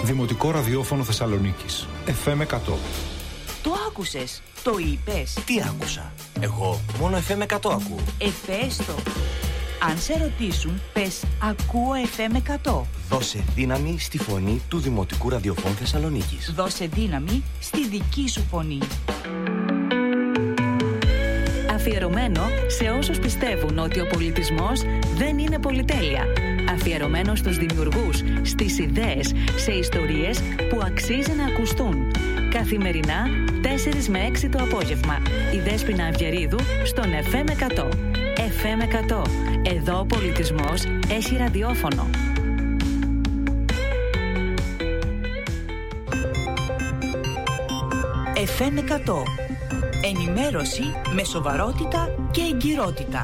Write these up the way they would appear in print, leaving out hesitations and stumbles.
Δημοτικό ραδιόφωνο Θεσσαλονίκης. FM 100. Το άκουσες, το είπες. Τι άκουσα? Εγώ μόνο FM 100 ακούω. Πες το. Αν σε ρωτήσουν, πες ακούω FM 100. Δώσε δύναμη στη φωνή του Δημοτικού Ραδιοφώνου Θεσσαλονίκης. Δώσε δύναμη στη δική σου φωνή. Αφιερωμένο σε όσους πιστεύουν ότι ο πολιτισμός δεν είναι πολυτέλεια. Αφιερωμένο στους δημιουργούς, στις ιδέες, σε ιστορίες που αξίζει να ακουστούν. Καθημερινά, 4 με 6 το απόγευμα. Η Δέσποινα Αυγερίδου στον FM 100. FM 100. Εδώ ο πολιτισμός έχει ραδιόφωνο. FM 100. Ενημέρωση με σοβαρότητα και εγκυρότητα.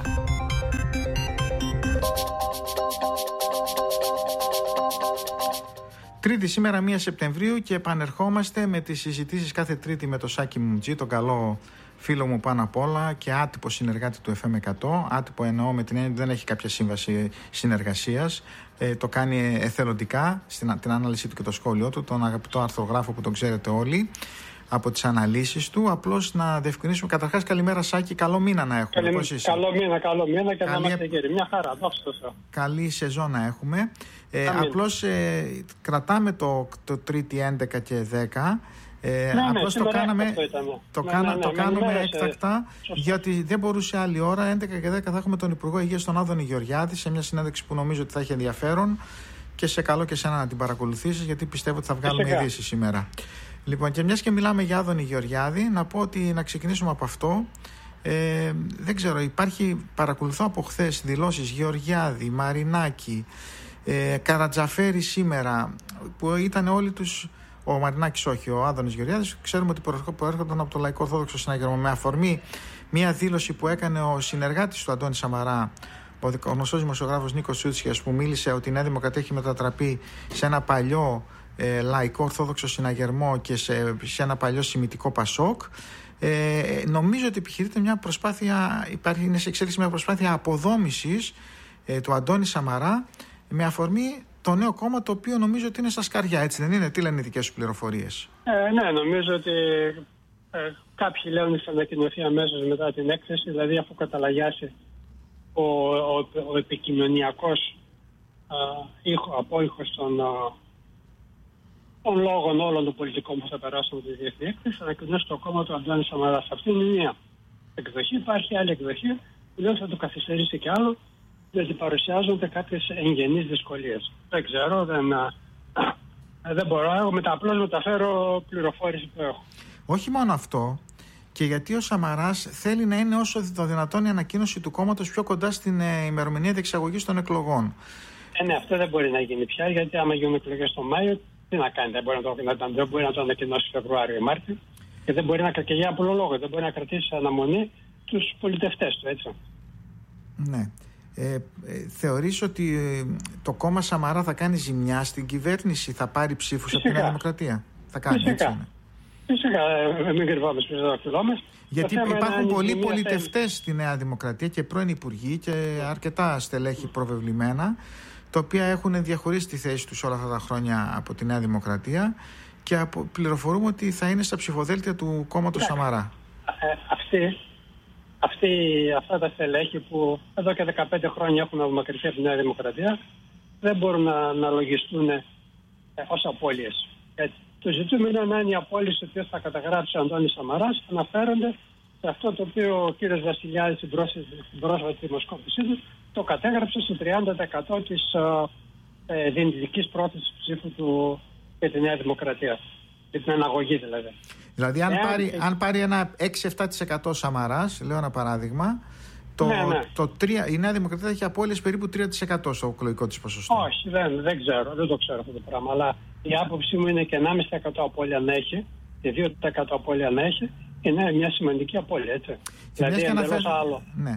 Τρίτη σήμερα 1 Σεπτεμβρίου και επανερχόμαστε με τις συζητήσεις κάθε Τρίτη με τον Σάκη Μουμτζή, τον καλό φίλο μου πάνω απ' όλα και άτυπο συνεργάτη του FM 100. Άτυπο εννοώ με την έννοια ότι δεν έχει κάποια σύμβαση συνεργασίας. Το κάνει εθελοντικά την ανάλυση του και το σχόλιο του, τον αγαπητό αρθρογράφο που τον ξέρετε όλοι από τις αναλύσεις του. Απλώς να διευκρινίσουμε καταρχάς, καλημέρα Σάκη, καλό μήνα να έχουμε. Καλό μήνα και να είμαστε γέροι. Μια χαρά, δόξα τω Θεώ. Καλή σεζόν να έχουμε. Απλώς κρατάμε το Τρίτη 11 και 10. Απλώς το κάνουμε έκτακτα, γιατί δεν μπορούσε άλλη ώρα. 11 και 10 θα έχουμε τον Υπουργό Υγείας, τον Άδωνη Γεωργιάδη, σε μια συνέντευξη που νομίζω ότι θα έχει ενδιαφέρον και σε καλό και εσένα να την παρακολουθήσεις, γιατί πιστεύω ότι θα βγάλουμε ειδήσεις σήμερα. Λοιπόν, και μιας και μιλάμε για Άδωνη Γεωργιάδη, να πω ότι να ξεκινήσουμε από αυτό. Δεν ξέρω, παρακολουθώ από χθες δηλώσεις Γεωργιάδη, Μαρινάκη, Καρατζαφέρη σήμερα, που ήταν όλοι τους. Ο Μαρινάκης όχι, ο Άδωνης Γεωργιάδης, ξέρουμε ότι προέρχονταν από το Λαϊκό Ορθόδοξο Συναγερμό, με αφορμή μια δήλωση που έκανε ο συνεργάτης του Αντώνη Σαμαρά, ο γνωστός δημοσιογράφος Νίκος Τσούτσιας, που μίλησε ότι η Νέα Δημοκρατία έχει μετατραπεί σε ένα παλιό Λαϊκό Ορθόδοξο Συναγερμό και σε ένα παλιό σημιτικό Πασόκ. Νομίζω ότι επιχειρείται μια προσπάθεια, είναι σε εξέλιξη μια προσπάθεια αποδόμησης του Αντώνη Σαμαρά με αφορμή το νέο κόμμα, το οποίο νομίζω ότι είναι στα σκαριά, έτσι δεν είναι? Τι λένε οι δικές σου πληροφορίες? Ναι, νομίζω ότι κάποιοι λένε ότι θα ανακοινωθεί αμέσως μετά την έκθεση, δηλαδή αφού καταλαγιάσει ο επικοινωνιακός απόϊχος των λόγων όλων των πολιτικών που θα περάσουν από τη διεθνή έκθεση, θα ανακοινώσει το κόμμα του Αντώνη Σαμαρά. Αυτή είναι μία εκδοχή. Υπάρχει άλλη εκδοχή που λέει ότι θα το καθυστερήσει κι άλλο, διότι παρουσιάζονται κάποιες εγγενείς δυσκολίες. Δεν ξέρω, δεν μπορώ. Εγώ απλώς μεταφέρω πληροφόρηση που έχω. Όχι μόνο αυτό, και γιατί ο Σαμαράς θέλει να είναι όσο το δυνατόν η ανακοίνωση του κόμματος πιο κοντά στην ημερομηνία διεξαγωγής των εκλογών. Ναι, αυτό δεν μπορεί να γίνει πια, γιατί άμα γίνουν εκλογές τον Μάιο, τι να κάνει? Δεν μπορεί να το ανακοινώσει Φεβρουάριο ή Μάρτιο, και δεν μπορεί και για απλό λόγο, δεν μπορεί να κρατήσει αναμονή τους πολιτευτές του, έτσι. Ναι. Θεωρείς ότι το κόμμα Σαμαρά θα κάνει ζημιά στην κυβέρνηση, θα πάρει ψήφους από την Νέα Δημοκρατία? Θα κάνει, έτσι είναι? Φυσικά, μην κρυβόμαστε πίσω από το φυλό μας. Γιατί υπάρχουν πολλοί πολιτευτές στη Νέα Δημοκρατία και πρώην υπουργοί και αρκετά στελέχη προβεβλημένα, τα οποία έχουν διαχωρίσει τη θέση τους όλα αυτά τα χρόνια από τη Νέα Δημοκρατία και πληροφορούμε ότι θα είναι στα ψηφοδέλτια του κόμματος Σαμαρά. Αυτά τα στελέχη που εδώ και 15 χρόνια έχουν απομακρυνθεί από τη Νέα Δημοκρατία δεν μπορούν να αναλογιστούν ως απώλειες. Το ζητούμενο να είναι οι απώλειες οι οποίες θα καταγράψει ο Αντώνης Σαμαράς, αναφέρονται σε αυτό το οποίο ο κύριος Βασιλιάδης στην πρόσφατη δημοσκόπησή του το κατέγραψε στο 30% της δυνητικής πρόθεσης ψήφου του για τη Νέα Δημοκρατία. Για την αναγωγή δηλαδή. Δηλαδή αν πάρει ένα 6-7% Σαμαράς, λέω ένα παράδειγμα, η Νέα Δημοκρατία έχει απώλειες περίπου 3% στο εκλογικό της ποσοστό. Όχι, δεν ξέρω, δεν το ξέρω αυτό το πράγμα. Αλλά η άποψή μου είναι και 1,5% απώλεια να έχει και 2% απώλεια να έχει, και είναι μια σημαντική απώλεια, έτσι. Δηλαδή εντελώς άλλο. Ναι.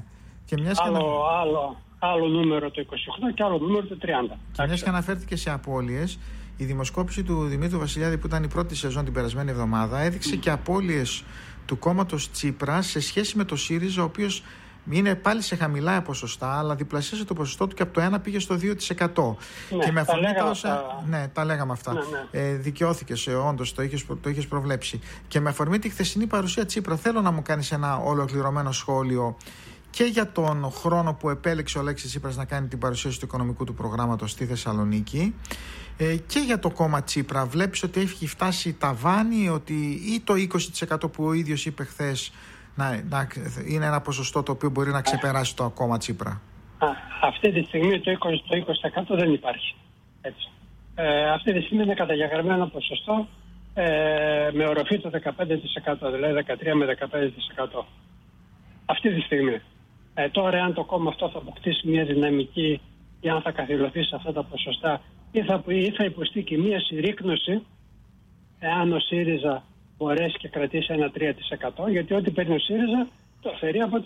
Άλλο νούμερο το 28 και άλλο νούμερο το 30. Και μιας και αναφέρθηκε σε απώλειες, η δημοσκόπηση του Δημήτρου Βασιλιάδη, που ήταν η πρώτη σεζόν την περασμένη εβδομάδα, έδειξε και απώλειες του κόμματος Τσίπρα σε σχέση με το ΣΥΡΙΖΑ, ο οποίος είναι πάλι σε χαμηλά ποσοστά, αλλά διπλασίασε το ποσοστό του και από το 1 πήγε στο 2%. Ναι, και με αφορμή τα λέγαμε αυτά. Ναι. Δικαιώθηκες, όντως, το είχες προβλέψει. Και με αφορμή τη χθεσινή παρουσία Τσίπρα, θέλω να μου κάνεις ένα ολοκληρωμένο σχόλιο και για τον χρόνο που επέλεξε ο Αλέξης Τσίπρας να κάνει την παρουσίαση του οικονομικού του προγράμματος στη Θεσσαλονίκη, και για το κόμμα Τσίπρα. Βλέπεις ότι έχει φτάσει ταβάνι, ότι ή το 20% που ο ίδιος είπε χθες είναι ένα ποσοστό το οποίο μπορεί να ξεπεράσει το κόμμα Τσίπρα? Αυτή τη στιγμή το 20% δεν υπάρχει. Έτσι. Αυτή τη στιγμή είναι καταγεγραμμένο ποσοστό με οροφή το 15%, δηλαδή 13 με 15%. Αυτή τη στιγμή. Τώρα αν το κόμμα αυτό θα αποκτήσει μια δυναμική ή αν θα καθυλωθεί σε αυτά τα ποσοστά ή θα υποστεί και μια συρρίκνωση εάν ο ΣΥΡΙΖΑ μπορέσει και κρατήσει ένα 3%, γιατί ό,τι παίρνει ο ΣΥΡΙΖΑ το αφαιρεί από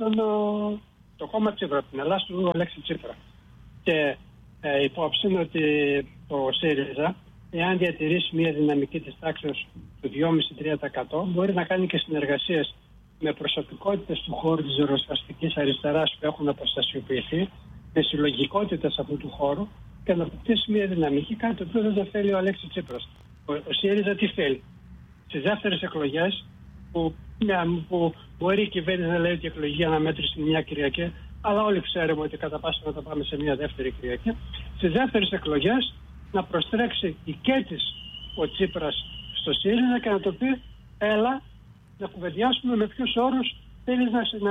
το κόμμα Τσίπρα, από την Ελλάδα του Αλέξη Τσίπρα. Και υπόψη είναι ότι το ΣΥΡΙΖΑ, εάν διατηρήσει μια δυναμική της τάξης του 2,5-3%, μπορεί να κάνει και συνεργασίες με προσωπικότητες του χώρου της ριζοσπαστικής αριστεράς που έχουν αποστασιοποιηθεί, με συλλογικότητες αυτού του χώρου και να αποκτήσει μια δυναμική, κάτι το οποίο δεν θέλει ο Αλέξης Τσίπρας. Ο ΣΥΡΙΖΑ τι θέλει? Στις δεύτερες εκλογές, που μπορεί η κυβέρνηση να λέει ότι η εκλογική αναμέτρηση είναι μια Κυριακή, αλλά όλοι ξέρουμε ότι κατά πάσα να τα πάμε σε μια δεύτερη Κυριακή. Στις δεύτερες εκλογές να προστρέξει οικέτης ο Τσίπρας στο ΣΥΡΙΖΑ και να το πει: έλα να κουβεντιάσουμε με ποιους όρους θέλεις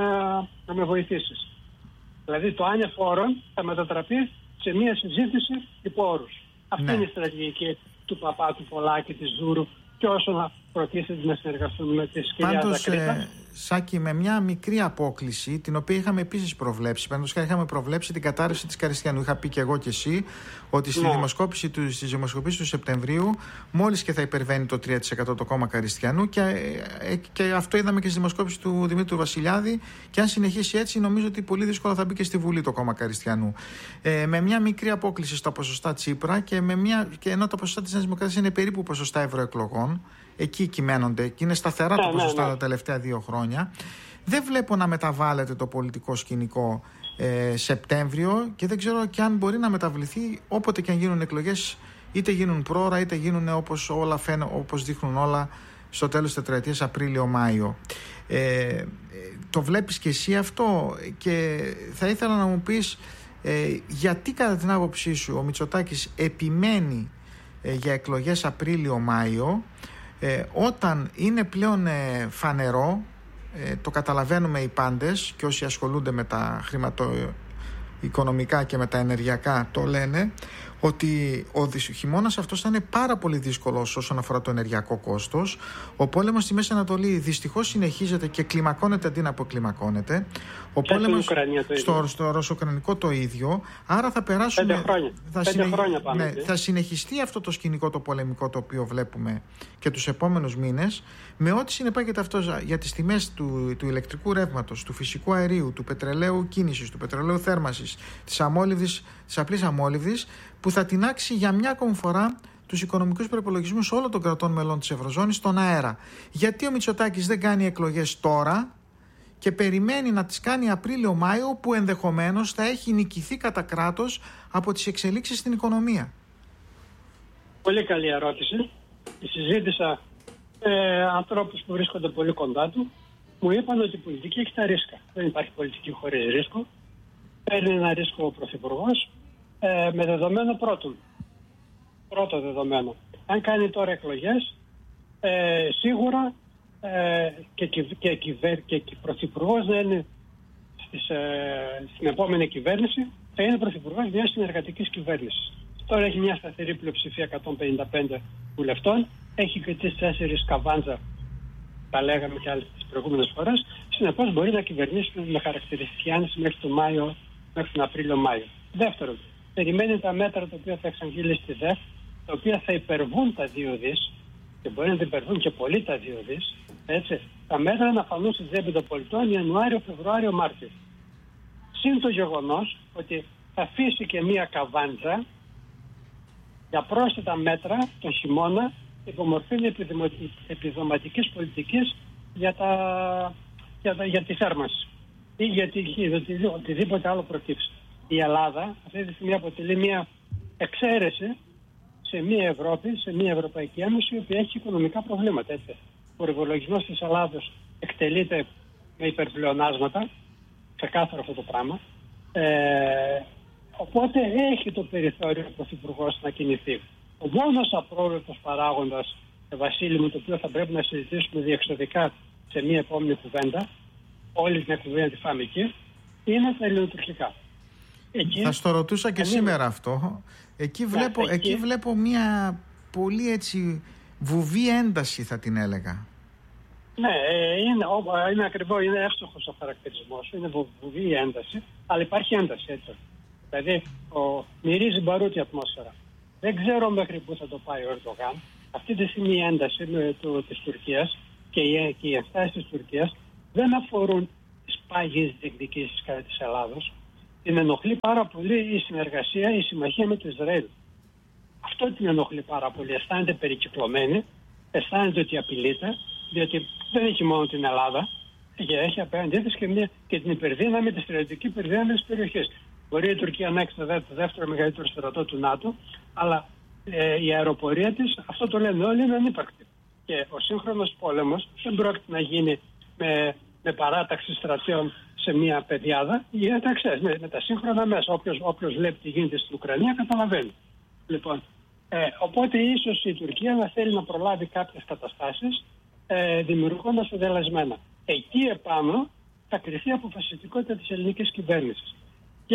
να με βοηθήσεις. Δηλαδή το άνεφόρον θα μετατραπεί σε μια συζήτηση υπό όρους. Αυτή είναι η στρατηγική του Παπά, του Πολάκη, της Δούρου και όσο να προτίθεται να συνεργαστούν με τις κυρίες Δακρύτα. Σάκη, με μια μικρή απόκληση, την οποία είχαμε επίσης προβλέψει. Παραδείγματος, είχαμε προβλέψει την κατάρρευση της Καριστιανού. Είχα πει και εγώ και εσύ ότι στις δημοσκοπήσεις του Σεπτεμβρίου, μόλις και θα υπερβαίνει το 3% το κόμμα Καριστιανού, και αυτό είδαμε και στη δημοσκόπηση του Δημήτρου Βασιλιάδη. Και αν συνεχίσει έτσι, νομίζω ότι πολύ δύσκολα θα μπει και στη Βουλή το κόμμα Καριστιανού. Με μια μικρή απόκληση στα ποσοστά Τσίπρα και ενώ τα ποσοστά της Νέας Δημοκρατίας είναι περίπου ποσοστά ευρωεκλογών. Εκεί κυμαίνονται και είναι σταθερά τα ποσοστά τα τελευταία 2 χρόνια. Δεν βλέπω να μεταβάλλεται το πολιτικό σκηνικό Σεπτέμβριο και δεν ξέρω και αν μπορεί να μεταβληθεί όποτε και αν γίνουν εκλογές, είτε γίνουν πρόωρα είτε γίνουν όπως δείχνουν όλα στο τέλος της τετραετίας, Απρίλιο-Μάιο. Το βλέπεις και εσύ αυτό? Και θα ήθελα να μου πεις γιατί κατά την άποψή σου ο Μητσοτάκης επιμένει για εκλογές Απρίλιο-Μάιο, όταν είναι πλέον φανερό, το καταλαβαίνουμε οι πάντες και όσοι ασχολούνται με τα χρηματοοικονομικά και με τα ενεργειακά το λένε, ότι ο χειμώνας αυτός θα είναι πάρα πολύ δύσκολος όσον αφορά το ενεργειακό κόστος. Ο πόλεμος στη Μέση Ανατολή δυστυχώς συνεχίζεται και κλιμακώνεται αντί να αποκλιμακώνεται. Ο πόλεμος στο ρωσο-ουκρανικό το ίδιο. Άρα θα περάσουμε. 5 χρόνια πάμε. Θα συνεχιστεί αυτό το σκηνικό το πολεμικό το οποίο βλέπουμε και τους επόμενους μήνες, με ό,τι συνεπάγεται αυτό για τις τιμές του ηλεκτρικού ρεύματος, του φυσικού αερίου, του πετρελαίου κίνησης, του πετρελαίου θέρμανσης, της απλής αμόλυβδης, που θα τινάξει για μια ακόμη φορά τους οικονομικούς προϋπολογισμούς όλων των κρατών μελών της Ευρωζώνης στον αέρα. Γιατί ο Μητσοτάκης δεν κάνει εκλογές τώρα και περιμένει να τις κάνει Απρίλιο-Μάιο, που ενδεχομένως θα έχει νικηθεί κατά κράτος από τις εξελίξεις στην οικονομία? Πολύ καλή ερώτηση. Συζήτησα ανθρώπους που βρίσκονται πολύ κοντά του. Μου είπαν ότι η πολιτική έχει τα ρίσκα. Δεν υπάρχει πολιτική χωρίς ρίσκο. Παίρνει ένα ρίσκο ο Πρωθυπουργός με δεδομένο πρώτο δεδομένο. Αν κάνει τώρα εκλογές, σίγουρα και Πρωθυπουργός να είναι στην επόμενη κυβέρνηση, θα είναι Πρωθυπουργός μιας συνεργατικής κυβέρνησης. Τώρα έχει μια σταθερή πλειοψηφία 155 βουλευτών, έχει και τις 4 καβάντζα, τα λέγαμε και άλλες τις προηγούμενες φορές. Συνεπώς μπορεί να κυβερνήσει με χαρακτηριστική άνεση μέχρι τον Απρίλιο-Μάιο. Δεύτερον, περιμένει τα μέτρα τα οποία θα εξαγγείλει στη ΔΕΦ, τα οποία θα υπερβούν τα 2 δις και μπορεί να υπερβούν και πολύ τα 2 δις. Έτσι, τα μέτρα να φανούν στη τσέπη των πολιτών Ιανουάριο, Φεβρουάριο, Μάρτιο. Συν το γεγονός ότι θα αφήσει και μία καβάντζα για πρόσθετα μέτρα τον χειμώνα υπομορφή επιδοματικής πολιτικής για τη θέρμανση. ή γιατί οτιδήποτε άλλο προκύψει. Η Ελλάδα αυτή τη στιγμή αποτελεί μια εξαίρεση σε μια Ευρώπη, σε μια Ευρωπαϊκή Ένωση, η οποία έχει οικονομικά προβλήματα. Έτσι. Ο προϋπολογισμός της Ελλάδος εκτελείται με υπερπλεονάσματα, ξεκάθαρο αυτό το πράγμα. Οπότε έχει το περιθώριο ο Πρωθυπουργός να κινηθεί. Ο μόνος απρόβλεπτος παράγοντας, Βασίλη μου, το οποίο θα πρέπει να συζητήσουμε διεξοδικά σε μια επόμενη κουβέντα, όλη την κουβέντα τη φάμε εκεί, είναι τα ελληνοτουρκικά. Θα στο ρωτούσα και σήμερα αυτό. Εκεί βλέπω μια πολύ έτσι βουβή ένταση, θα την έλεγα. Ναι, είναι ακριβό, είναι εύστοχος ο χαρακτηρισμός. Είναι βουβή ένταση, αλλά υπάρχει ένταση, έτσι. Δηλαδή, μυρίζει μπαρούτι η ατμόσφαιρα. Δεν ξέρω μέχρι πού θα το πάει ο Ερντογάν. Αυτή τη στιγμή η ένταση της Τουρκίας και οι ενστάσεις της Τουρκίας δεν αφορούν τις πάγιες διεκδικήσεις κατά της Ελλάδος. Την ενοχλεί πάρα πολύ η συνεργασία, η συμμαχία με το Ισραήλ. Αυτό την ενοχλεί πάρα πολύ. Αισθάνεται περικυκλωμένη, αισθάνεται ότι απειλείται, διότι δεν έχει μόνο την Ελλάδα, έχει απέναντί της και την υπερδύναμη, τη στρατιωτική υπερδύναμη της περιοχής. Μπορεί η Τουρκία να έχει το δεύτερο μεγαλύτερο στρατό του ΝΑΤΟ, αλλά η αεροπορία της, αυτό το λένε όλοι, είναι ανύπαρκτη. Και ο σύγχρονος πόλεμος δεν πρόκειται να γίνει με παράταξη στρατιών σε μια πεδιάδα, γίνεται με τα σύγχρονα μέσα. Όποιος βλέπει τι γίνεται στην Ουκρανία καταλαβαίνει. Λοιπόν, οπότε ίσως η Τουρκία να θέλει να προλάβει κάποιες καταστάσεις δημιουργώντας δελασμένα. Εκεί επάνω θα κριθεί η αποφασιστικότητα της ελληνικής κυβέρνησης. Και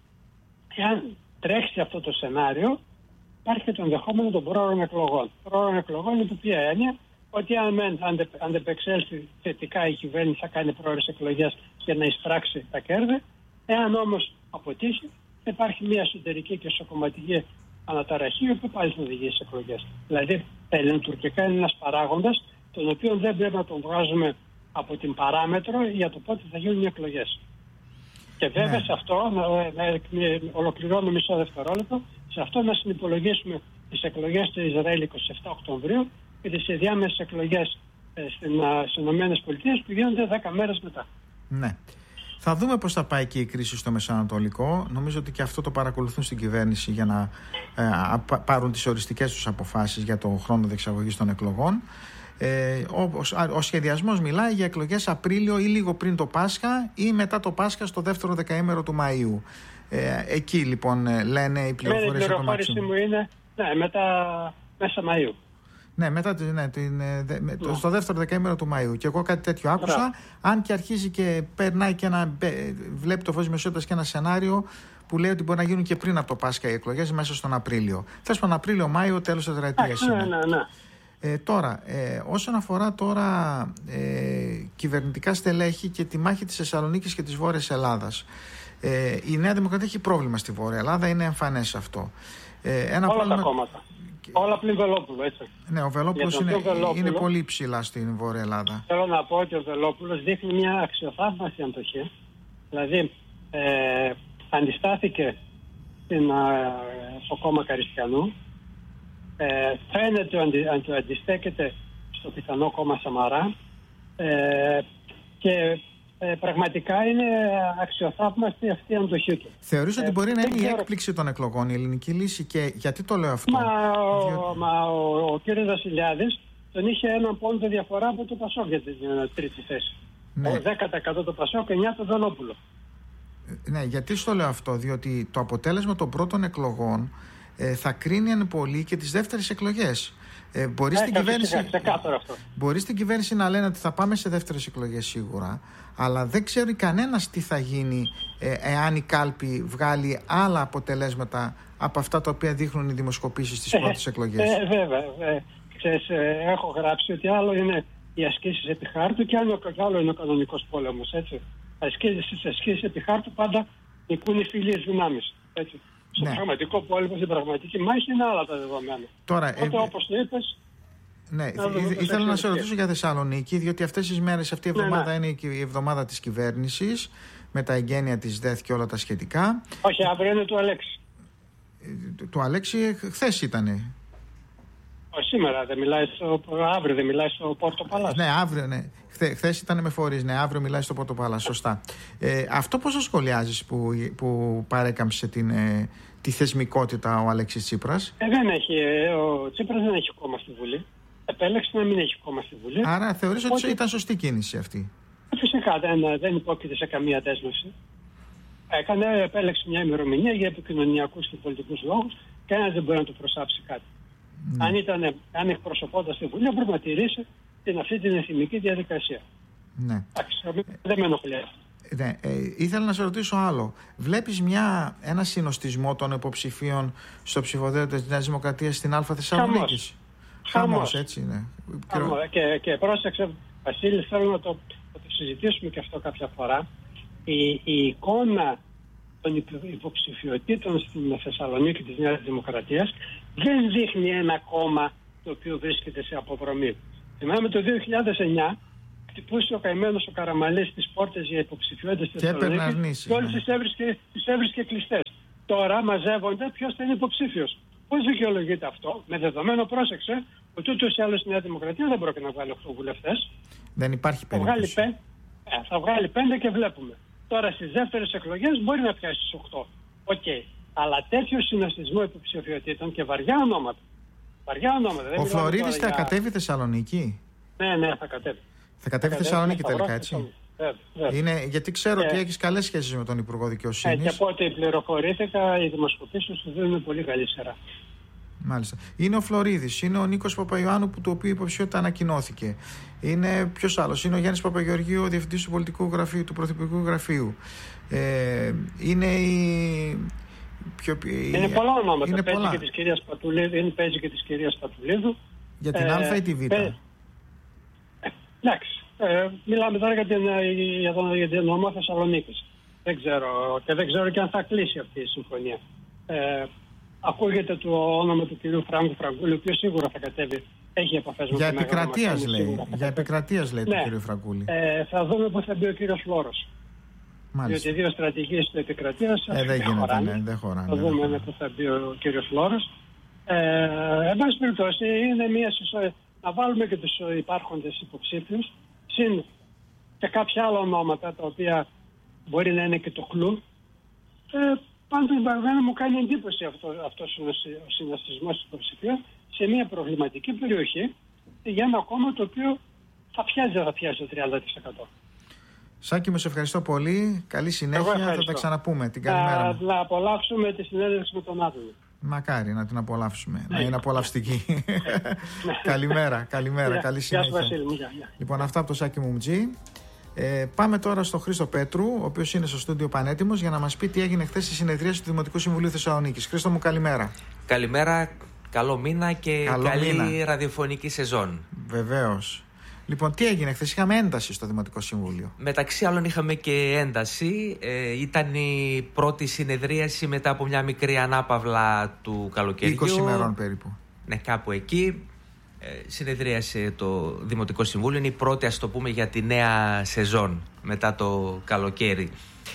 αν τρέξει αυτό το σενάριο, υπάρχει και το ενδεχόμενο των πρόωρων εκλογών. Πρόωρων εκλογών είναι ποια έννοια? Ότι αν αντεπεξέλθει θετικά η κυβέρνηση θα κάνει πρόωρες εκλογές για να εισπράξει τα κέρδη. Εάν όμως αποτύχει, υπάρχει μια εσωτερική και εσωκομματική αναταραχή, η οποία πάλι θα οδηγήσει σε εκλογές. Δηλαδή, τα ελληνοτουρκικά είναι ένας παράγοντας, τον οποίο δεν πρέπει να τον βγάζουμε από την παράμετρο για το πότε θα γίνουν οι εκλογές. Και βέβαια σε αυτό, ολοκληρώνω μισό δευτερόλεπτο, σε αυτό να συνυπολογίσουμε τις εκλογές του Ισραήλ 27 Οκτωβρίου και τις ενδιάμεσες εκλογές στις ΗΠΑ που γίνονται 10 μέρες μετά. Ναι. Θα δούμε πώς θα πάει και η κρίση στο Μεσανατολικό. Νομίζω ότι και αυτό το παρακολουθούν στην κυβέρνηση για να πάρουν τις οριστικές τους αποφάσεις για τον χρόνο διεξαγωγής των εκλογών. Ο σχεδιασμός μιλάει για εκλογές Απρίλιο ή λίγο πριν το Πάσχα ή μετά το Πάσχα στο δεύτερο δεκαήμερο του Μαΐου. Εκεί λοιπόν λένε οι πληροφορίες. Η πληροφόρηση μου είναι μετά μέσα Μαΐου. Ναι, στο δεύτερο δεκαήμερο του Μαΐου. Και εγώ κάτι τέτοιο άκουσα. Αν και αρχίζει και περνάει και βλέπει το φως μεσότητας και ένα σενάριο που λέει ότι μπορεί να γίνουν και πριν από το Πάσχα οι εκλογές μέσα στον Απρίλιο. Θες τον Απρίλιο-Μάιο, τέλος της τετραετίας. Ναι. Τώρα, όσον αφορά τώρα κυβερνητικά στελέχη και τη μάχη της Θεσσαλονίκης και της Βόρειας Ελλάδας, η Νέα Δημοκρατία έχει πρόβλημα στη Βόρεια Ελλάδα, είναι εμφανές αυτό. Όλα τα κόμματα. Όλα πλην Βελόπουλο, έτσι. Ναι, ο Βελόπουλος είναι πολύ ψηλά στην Βόρεια Ελλάδα. Θέλω να πω ότι ο Βελόπουλος δείχνει μια αξιοθαύμαστη αντοχή. Δηλαδή, αντιστάθηκε στο κόμμα Καριστιανού. Φαίνεται ότι αντιστέκεται στο πιθανό κόμμα Σαμαρά και πραγματικά είναι αξιοθαύμαστη αυτή η αντοχή του. Θεωρείς ότι μπορεί να είναι η έκπληξη των εκλογών, η ελληνική λύση? Και γιατί το λέω αυτό? Ο κύριος Βασιλιάδης τον είχε έναν πόντο διαφορά από το Πασόκ για την τρίτη θέση. Ναι. 10% το Πασόκ, 9% το Βελόπουλο. Ναι, γιατί στο λέω αυτό? Διότι το αποτέλεσμα των πρώτων εκλογών θα κρίνει εν πολύ και τις δεύτερες εκλογές. Μπορεί στην κυβέρνηση να λένε ότι θα πάμε σε δεύτερες εκλογές σίγουρα, αλλά δεν ξέρει κανένας τι θα γίνει εάν η κάλπη βγάλει άλλα αποτελέσματα από αυτά τα οποία δείχνουν οι δημοσκοπήσεις στις πρώτες εκλογές. Βέβαια. Έχω γράψει ότι άλλο είναι οι ασκήσεις επί χάρτου και άλλο είναι ο κανονικός πόλεμος. Έτσι. Στις ασκήσεις επί χάρτου πάντα νικούν οι φίλιες δυνάμεις. Έτσι. Στο πραγματικό πόλεμο, στην πραγματική μάχη είναι άλλα τα δεδομένα. Τώρα, όπως το είπες. Ναι, ήθελα να σε ρωτήσω για Θεσσαλονίκη, διότι αυτές τις μέρες, αυτή η εβδομάδα είναι η εβδομάδα της κυβέρνησης, με τα εγγένεια της ΔΕΘ και όλα τα σχετικά. Όχι, αύριο είναι του Αλέξη. Του Αλέξη χθες ήτανε. Σήμερα δεν μιλάει αύριο δεν μιλάει στο Πόρτο Παλάς. Ναι, αύριο, ναι. Χθες ήταν με φορείς, ναι, αύριο μιλάει στο Πόρτο Παλάς, σωστά. Αυτό πώς το σχολιάζεις που παρέκαμψε τη θεσμικότητα ο Αλέξης Τσίπρας? Ο Τσίπρας δεν έχει κόμμα στη Βουλή. Επέλεξε να μην έχει κόμμα στη Βουλή. Άρα θεωρείς ότι ήταν σωστή κίνηση αυτή? Φυσικά δεν υπόκειται σε καμία δέσμευση. Επέλεξε μια ημερομηνία για επικοινωνιακούς και πολιτικούς λόγους και ένας δεν μπορεί να του προσάψει κάτι. Αν εκπροσωπώντας τη Βουλή, πρέπει να τηρήσει αυτή την εθνική διαδικασία. Ναι. Δεν με ενοχλεί. Ναι, ήθελα να σε ρωτήσω άλλο. Βλέπεις ένα συνοστισμό των υποψηφίων στο ψηφοδέλτιο της Νέας Δημοκρατίας στην Α Θεσσαλονίκης? Χαμός, έτσι είναι. Και πρόσεξε, Βασίλη, θέλω να το συζητήσουμε και αυτό κάποια φορά. Η εικόνα των υποψηφιωτήτων στην Θεσσαλονίκη της Νέας Δημοκρατίας δεν δείχνει ένα κόμμα το οποίο βρίσκεται σε αποδρομή. Θυμάμαι το 2009 χτυπούσε ο καημένος ο Καραμανλής τις πόρτες για υποψηφιότητες της Θεσσαλονίκης και όλες τις έβρισκε κλειστές. Τώρα μαζεύονται ποιος θα είναι υποψήφιος. Πώς δικαιολογείται αυτό? Με δεδομένο, πρόσεξε, ότι ούτως ή άλλως η Νέα Δημοκρατία δεν πρόκειται να βγάλει 8 βουλευτές. Δεν υπάρχει περίπτωση. Θα βγάλει 5 και βλέπουμε. Τώρα στις δεύτερες εκλογές μπορεί να πιάσει στις 8. Οκ. Αλλά τέτοιο συνοστισμό υποψηφιότητων και βαριά ονόματα. Ο Φλωρίδης θα κατέβει Θεσσαλονίκη? Ναι, θα κατέβει. Θα κατέβει Θεσσαλονίκη τελικά, έτσι? Γιατί ξέρω ότι έχεις καλές σχέσεις με τον Υπουργό Δικαιοσύνης. Και από ό,τι πληροφορήθηκα, οι δημοσκοπήσεις του δίνουν πολύ καλή σειρά. Μάλιστα. Είναι ο Φλωρίδης, είναι ο Νίκος Παπαϊωάννου, που το οποίο υποψηφιότητα ανακοινώθηκε. Είναι ποιος άλλος? Είναι ο Γιάννης Παπαγεωργίου, ο διευθυντής του πολιτικού γραφείου, του Πρωθυπουργικού Γραφείου. Είναι είναι πολλά ονόματα. Παίζει και της κυρίας Πατουλίδου. Για την Α ή τη Β? Εντάξει. Μιλάμε τώρα για την νομό Θεσσαλονίκης. Δεν ξέρω και αν θα κλείσει αυτή η συμφωνία. Ακούγεται το όνομα του κυρίου Φράγκου Φραγκούλη, ο οποίος σίγουρα θα κατέβει. Έχει επαφές με την Για επικρατείας λέει του κυρίου Φραγκούλη. Θα δούμε πού θα μπει ο κύριος Φλόρος. Διότι δύο στρατηγίες της επικρατείας δεν χωράνε. Θα δούμε πού θα μπει ο κύριος Φλόρος. Εν πάση περιπτώσει, είναι να βάλουμε και τους υπάρχοντες υποψήφιους, συν και κάποια άλλα ονόματα τα οποία μπορεί να είναι και το κλου. Πάντως μου κάνει εντύπωση αυτός ο συναστισμός υποψηφίων σε μια προβληματική περιοχή για ένα κόμμα το οποίο θα πιάσει το 30%. Σάκη μου, σε ευχαριστώ πολύ. Καλή συνέχεια. Θα τα ξαναπούμε. Την καλημέρα. Να απολαύσουμε τη συνέντευξη με τον Άδωνη. Μακάρι να την απολαύσουμε. Να είναι απολαυστική. Καλημέρα. Καλή συνέχεια. Λοιπόν, αυτά από το Σάκη Μουμτζή. Πάμε τώρα στον Χρήστο Πέτρου, ο οποίος είναι στο στούντιο πανέτοιμος για να μας πει τι έγινε χθες στη συνεδρίαση του Δημοτικού Συμβουλίου Θεσσαλονίκης. Χρήστο μου, καλημέρα. Καλημέρα, καλό μήνα και καλή ραδιοφωνική σεζόν. Βεβαίως. Λοιπόν, τι έγινε χθες? Είχαμε ένταση στο Δημοτικό Συμβούλιο. Μεταξύ άλλων είχαμε και ένταση. Ήταν η πρώτη συνεδρίαση μετά από μια μικρή ανάπαυλα του καλοκαιριού. 20 ημερών περίπου. Ναι, κάπου εκεί. Συνεδρίασε το Δημοτικό Συμβούλιο. Είναι η πρώτη, ας το πούμε, για τη νέα σεζόν μετά το καλοκαίρι.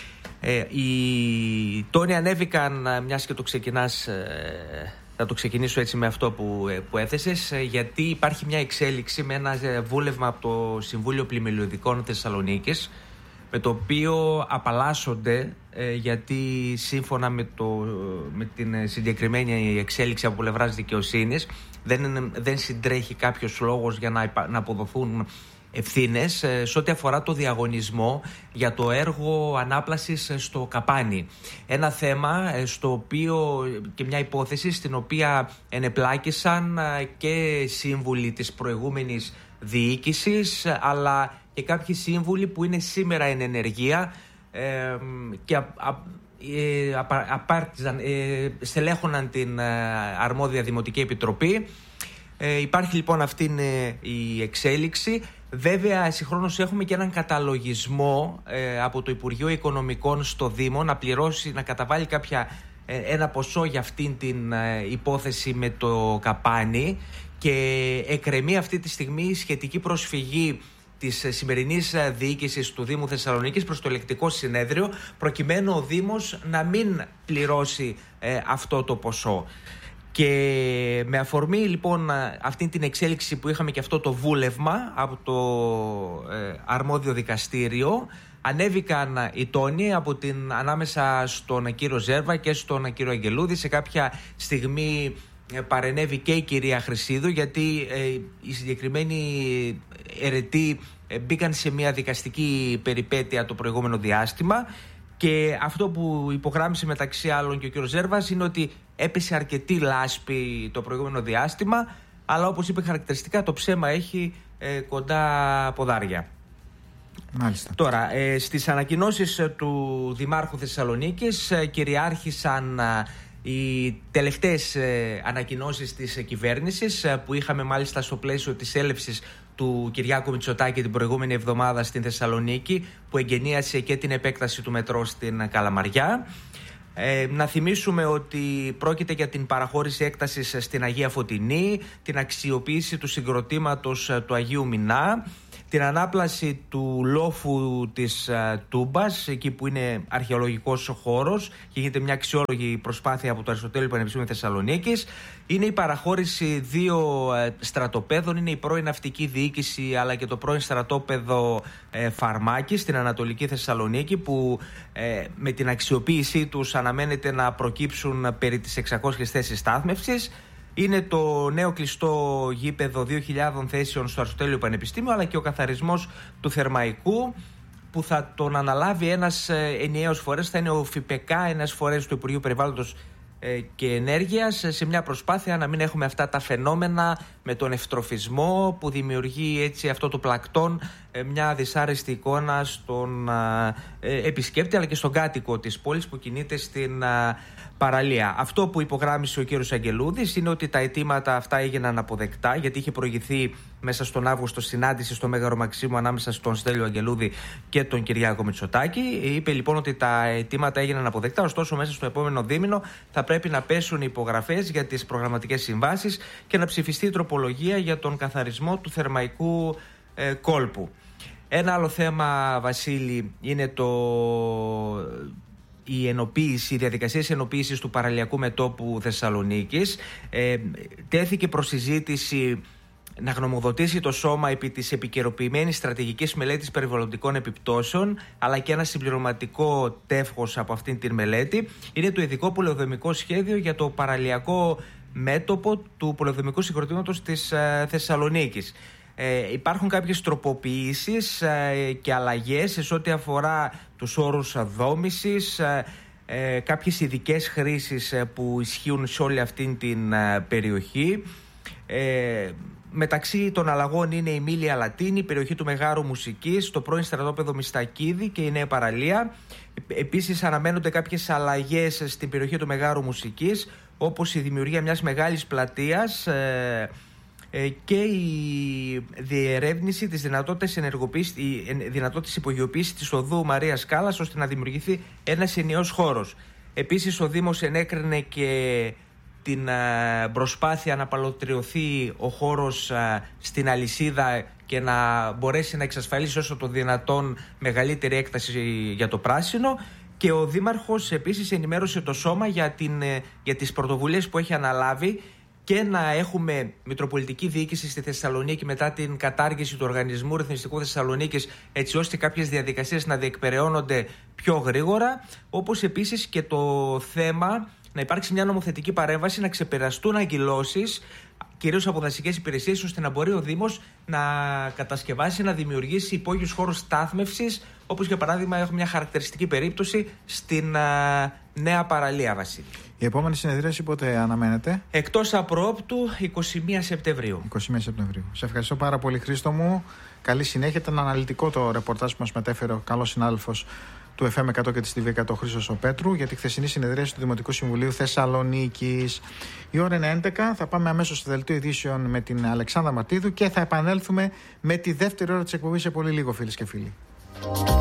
Οι τόνοι ανέβηκαν, μιας και το ξεκινάς, θα το ξεκινήσω έτσι με αυτό που έθεσες, γιατί υπάρχει μια εξέλιξη με ένα βούλευμα από το Συμβούλιο Πλημμυλιωδικών Θεσσαλονίκης, με το οποίο απαλλάσσονται, γιατί σύμφωνα με την συγκεκριμένη εξέλιξη από πλευράς δικαιοσύνης δεν συντρέχει κάποιος λόγος για να αποδοθούν ευθύνες σε ό,τι αφορά το διαγωνισμό για το έργο ανάπλασης στο Καπάνι. Ένα θέμα στο οποίο και μια υπόθεση στην οποία ενεπλάκησαν και σύμβουλοι της προηγούμενης διοίκησης, αλλά και κάποιοι σύμβουλοι που είναι σήμερα εν ενεργεία και στελέχωναν την αρμόδια Δημοτική Επιτροπή. Υπάρχει λοιπόν αυτή η εξέλιξη. Βέβαια, συγχρόνως έχουμε και έναν καταλογισμό από το Υπουργείο Οικονομικών στο Δήμο να καταβάλει ένα ποσό για αυτήν την υπόθεση με το Καπάνι, και εκκρεμεί αυτή τη στιγμή σχετική προσφυγή της σημερινής διοίκησης του Δήμου Θεσσαλονίκης προς το Ελεκτικό Συνέδριο, προκειμένου ο Δήμος να μην πληρώσει αυτό το ποσό. Και με αφορμή λοιπόν αυτή την εξέλιξη που είχαμε και αυτό το βούλευμα από το αρμόδιο δικαστήριο, ανέβηκαν οι τόνοι ανάμεσα στον κύριο Ζέρβα και στον κύριο Αγγελούδη. Σε κάποια στιγμή παρενέβη και η κυρία Χρυσίδου, γιατί οι συγκεκριμένοι αιρετοί μπήκαν σε μια δικαστική περιπέτεια το προηγούμενο διάστημα. Και αυτό που υπογράμμισε μεταξύ άλλων και ο κύριος Ζέρβας είναι ότι έπεσε αρκετή λάσπη το προηγούμενο διάστημα, αλλά όπως είπε χαρακτηριστικά, το ψέμα έχει κοντά ποδάρια. Μάλιστα. Τώρα, στις ανακοινώσεις του Δημάρχου Θεσσαλονίκης κυριάρχησαν οι τελευταίες ανακοινώσεις της κυβέρνησης, που είχαμε μάλιστα στο πλαίσιο της έλευσης του Κυριάκου Μητσοτάκη την προηγούμενη εβδομάδα στην Θεσσαλονίκη, που εγκαινίασε και την επέκταση του μετρό στην Καλαμαριά. Να θυμίσουμε ότι πρόκειται για την παραχώρηση έκτασης στην Αγία Φωτεινή, την αξιοποίηση του συγκροτήματος του Αγίου Μινά, την ανάπλαση του λόφου της Τούμπας, εκεί που είναι αρχαιολογικός χώρος και γίνεται μια αξιόλογη προσπάθεια από το Αριστοτέλειο Πανεπιστήμιο Θεσσαλονίκης. Είναι η παραχώρηση 2 στρατοπέδων, είναι η πρώην ναυτική διοίκηση αλλά και το πρώην στρατόπεδο Φαρμάκη στην Ανατολική Θεσσαλονίκη, που με την αξιοποίησή τους αναμένεται να προκύψουν περί τις 600 θέσεις στάθμευσης. Είναι το νέο κλειστό γήπεδο 2.000 θέσεων στο Αριστοτέλειο Πανεπιστήμιο, αλλά και ο καθαρισμός του Θερμαϊκού, που θα τον αναλάβει ένας ενιαίος φορέας, θα είναι ο ΦΠΚ, ένας φορέας του Υπουργείου Περιβάλλοντος και Ενέργειας, σε μια προσπάθεια να μην έχουμε αυτά τα φαινόμενα με τον ευτροφισμό που δημιουργεί έτσι αυτό το πλακτόν μια δυσάρεστη εικόνα στον επισκέπτη αλλά και στον κάτοικο της πόλης που κινείται στην παραλία. Αυτό που υπογράμμισε ο κύριος Αγγελούδης είναι ότι τα αιτήματα αυτά έγιναν αποδεκτά, γιατί είχε προηγηθεί μέσα στον Αύγουστο συνάντηση στο Μέγαρο Μαξίμου ανάμεσα στον Στέλιο Αγγελούδη και τον Κυριάκο Μητσοτάκη. Είπε λοιπόν ότι τα αιτήματα έγιναν αποδεκτά, ωστόσο μέσα στο επόμενο δίμηνο θα πρέπει να πέσουν οι υπογραφές για τις προγραμματικές συμβάσεις και να ψηφιστεί η τροπολογία για τον καθαρισμό του θερμαϊκού κόλπου. Ένα άλλο θέμα, Βασίλη, είναι οι διαδικασίες ενοποίησης του παραλιακού μετώπου Θεσσαλονίκης. Τέθηκε προς συζήτηση να γνωμοδοτήσει το σώμα επί της επικαιροποιημένης στρατηγικής μελέτης περιβαλλοντικών επιπτώσεων, αλλά και ένα συμπληρωματικό τεύχος από αυτήν την μελέτη. Είναι το ειδικό πολεοδομικό σχέδιο για το παραλιακό μέτωπο του πολεοδομικού συγκροτήματος της Θεσσαλονίκης. Υπάρχουν κάποιες τροποποιήσεις και αλλαγές σε ό,τι αφορά τους όρους δόμησης, κάποιες ειδικές χρήσεις που ισχύουν σε όλη αυτήν την περιοχή. Μεταξύ των αλλαγών είναι η Μήλια Λατίνη, η περιοχή του Μεγάρου Μουσικής, το πρώην στρατόπεδο Μιστακίδη και η νέα παραλία. Επίσης αναμένονται κάποιες αλλαγές στην περιοχή του Μεγάρου Μουσικής, όπως η δημιουργία μιας μεγάλης πλατείας και η διερεύνηση της δυνατότητας υπογειοποίησης της οδού Μαρίας Κάλλας, ώστε να δημιουργηθεί ένας ενιαίος χώρος. Επίσης ο Δήμος ενέκρινε και την προσπάθεια να παλωτριωθεί ο χώρος στην αλυσίδα και να μπορέσει να εξασφαλίσει όσο το δυνατόν μεγαλύτερη έκταση για το πράσινο. Και ο Δήμαρχος επίσης ενημέρωσε το σώμα για τις πρωτοβουλίες που έχει αναλάβει και να έχουμε μητροπολιτική διοίκηση στη Θεσσαλονίκη μετά την κατάργηση του Οργανισμού Ρυθμιστικού Θεσσαλονίκης, έτσι ώστε κάποιες διαδικασίες να διεκπεραιώνονται πιο γρήγορα, όπως επίσης και το θέμα να υπάρξει μια νομοθετική παρέμβαση, να ξεπεραστούν αγκυλώσεις, κυρίως από δασικές υπηρεσίες, ώστε να μπορεί ο Δήμος να κατασκευάσει, να δημιουργήσει υπόγειους χώρους στάθμευσης, όπως για παράδειγμα έχουμε μια χαρακτηριστική περίπτωση στην νέα παραλία, Βασίλη. Η επόμενη συνεδρίαση πότε αναμένεται? Εκτός απροόπτου 21 Σεπτεμβρίου. 21 Σεπτεμβρίου. Σε ευχαριστώ πάρα πολύ, Χρήστο μου. Καλή συνέχεια. Ήταν αναλυτικό το ρεπορτάζ που μας μετέφερε ο καλός συνάδελφος του FM 100 και της TV 100 Χρήστος Πέτρου για τη χθεσινή συνεδρίαση του Δημοτικού Συμβουλίου Θεσσαλονίκης. Η ώρα είναι 11. Θα πάμε αμέσως στο δελτίο ειδήσεων με την Αλεξάνδρα Ματίδου και θα επανέλθουμε με τη δεύτερη ώρα της εκπομπής σε πολύ λίγο, φίλες και φίλοι.